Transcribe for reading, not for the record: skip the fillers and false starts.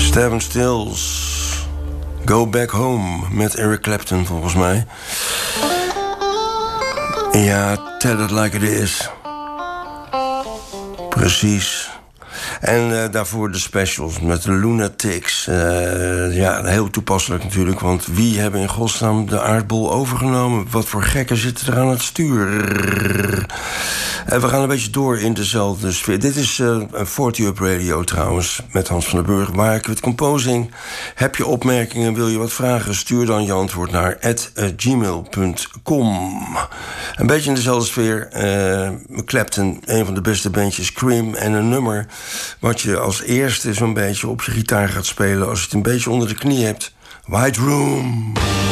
Stephen Stills, Go Back Home met Eric Clapton volgens mij. Ja, tell it like it is. Precies. En daarvoor de specials met de Lunatics. Ja, heel toepasselijk natuurlijk. Want wie hebben in godsnaam de aardbol overgenomen? Wat voor gekken zitten er aan het stuur? En we gaan een beetje door in dezelfde sfeer. Dit is 40 Up Radio trouwens, met Hans van den Burg. Market Composing. Heb je opmerkingen, wil je wat vragen? Stuur dan je antwoord naar @gmail.com. Een beetje in dezelfde sfeer. Clapton, een van de beste bandjes, Cream. En een nummer wat je als eerste zo'n beetje op je gitaar gaat spelen als je het een beetje onder de knie hebt. White Room.